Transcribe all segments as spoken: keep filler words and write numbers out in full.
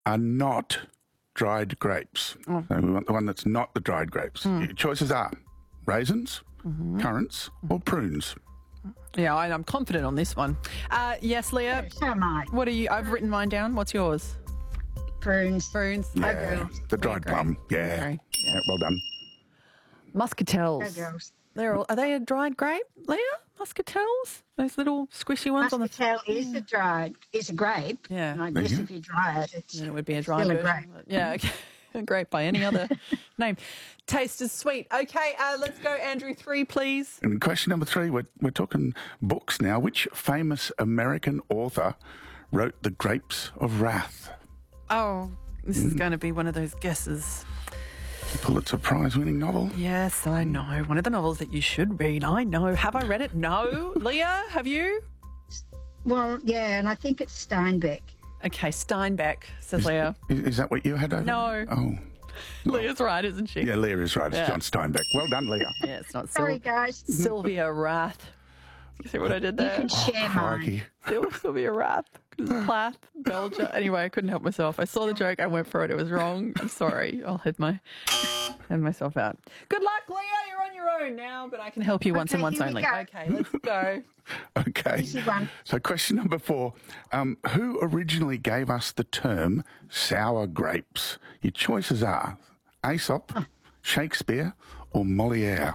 are not dried grapes. Oh. So we want the one that's not the dried grapes. Mm. Your choices are raisins, Mm-hmm. currants, or prunes. Yeah, I, I'm confident on this one. Uh, yes, Leah. So am I. What are you? I've written mine down. What's yours? Prunes. Prunes. Yeah, the dried agree. plum. Yeah. agree. yeah, well done. Muscatels. Go girls. They're all, are they a dried grape, Leah? Muscatels? Those little squishy ones on the... Muscatel is a dried, is a grape. Yeah. And I There guess you go. if you dry it, it's Then it would be a dry still a version. grape. Yeah, okay. A grape by any other name. Taste is sweet. Okay, uh, let's go, Andrew. Three, please. And question number three, we're, we're talking books now. Which famous American author wrote The Grapes of Wrath? Oh, this is going to be one of those guesses. Pulitzer Prize-winning novel. Yes, I know. One of the novels that you should read. I know. Have I read it? No. Leah, have you? Well, yeah, and I think it's Steinbeck. Okay, Steinbeck, says Leah. Is, is that what you had over? No. Oh, Leah's right, isn't she? yeah, Leah is right. It's Yeah. John Steinbeck. Well done, Leah. Yeah, it's not Sorry, Syl- guys. Sylvia Rath. You see what I did You there? can share mine. Crikey. Syl- Sylvia Rath. Plath, Belgium. Anyway, I couldn't help myself. I saw the joke. I went for it. It was wrong. I'm sorry. I'll head my head myself out. Good luck, Leah. You're on your own now, but I can help you once and Okay, once here we only. go. Okay, let's go. Okay. Easy one. So question number four. Um, who originally gave us the term sour grapes? Your choices are Aesop, Shakespeare, or Moliere.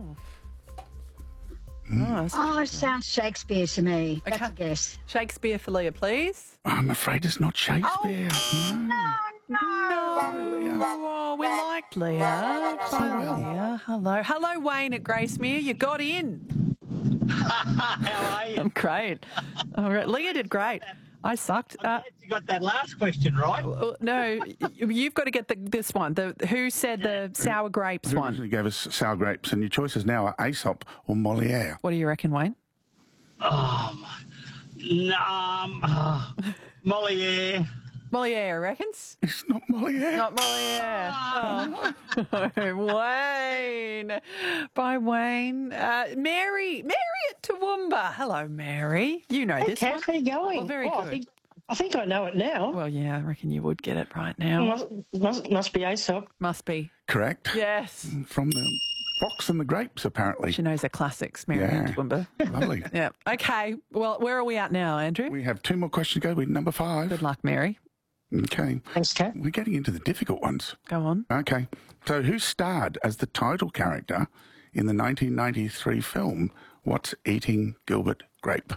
Oh, it's Oh, it sounds Shakespeare to me. That's Okay. a guess. Shakespeare for Leah, please. I'm afraid it's not Shakespeare. No. Oh, we liked Leah. Bye, Leah. Hello. Hello, Wayne at Gracemere. You got in. How are you? I'm great. All right. Leah did great. I sucked. Uh, You got that last question right. uh, no, y- you've got to get the, this one. The Who said the sour grapes Who one? originally gave us sour grapes? And your choices now are Aesop or Moliere. What do you reckon, Wayne? Oh, my. Um, uh, Moliere. Moliere reckons? It's not Moliere. Not Moliere. Oh. Wayne. By Wayne. Uh, Mary. Mary at Toowoomba. Hello, Mary. You know Hey, this Kath, one. how you going? Oh, very I good. think, I think I know it now. Well, yeah, I reckon you would get it right now. Must, must, must be Aesop. Must be. Correct. Yes. From the Fox and the Grapes, apparently. She knows her classics, Mary Yeah. at Toowoomba. Lovely. Yeah. Okay. Well, where are we at now, Andrew? We have two more questions to go with number five. Good luck, Mary. Okay. Thanks, Kat. We're getting into the difficult ones. Go on. Okay. So who starred as the title character in the nineteen ninety-three film What's Eating Gilbert Grape?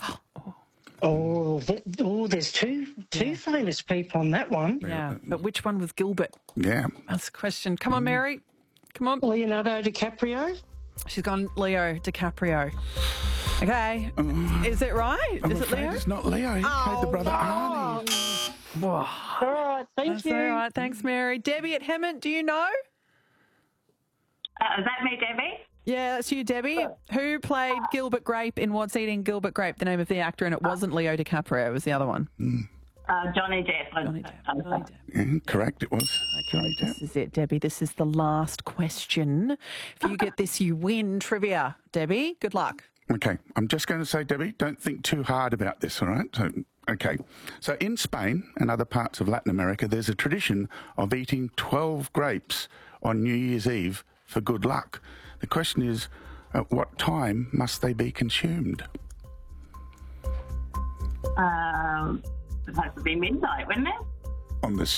Oh, th- oh, there's two two famous people on that one. Yeah. But which one was Gilbert? Yeah. That's the question. Come on, Mary. Come on. Leonardo DiCaprio. She's gone Leo DiCaprio. Okay. Is it right? I'm Is it afraid Leo? it's not Leo. He played the brother Arnie. Whoa. All right, thank That's you. all right. Thanks, Mary. Debbie at Hemmant, do you know? Uh, is that me, Debbie? Yeah, that's you, Debbie. Who played Gilbert Grape in What's Eating Gilbert Grape? The name of the actor, and it wasn't Leo DiCaprio. It was the other one. Uh, Johnny Depp. Johnny Depp. Johnny Depp. Yeah, correct, it was. Johnny Depp. This is it, Debbie. This is the last question. If you get this, you win trivia. Debbie, good luck. Okay, I'm just going to say, Debbie, don't think too hard about this, all right? So, okay. So in Spain and other parts of Latin America, there's a tradition of eating twelve grapes on New Year's Eve for good luck. The question is, at what time must they be consumed? Um, supposed to be midnight, wouldn't it? On the